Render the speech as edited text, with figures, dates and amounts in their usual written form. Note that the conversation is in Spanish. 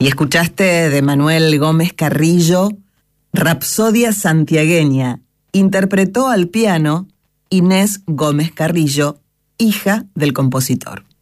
Y escuchaste de Manuel Gómez Carrillo, Rapsodia Santiagueña. Interpretó al piano Inés Gómez Carrillo, hija del compositor.